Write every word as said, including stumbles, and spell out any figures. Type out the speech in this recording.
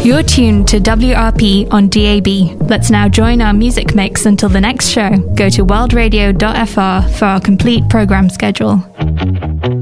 You're tuned to W R P on D A B. Let's now join our music mix until the next show. Go to world radio dot f r for our complete program schedule.